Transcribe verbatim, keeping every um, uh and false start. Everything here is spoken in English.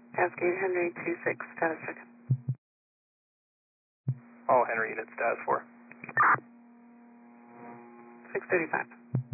Cascade Henry two six, status check. All Henry units, status four. six thirty-five.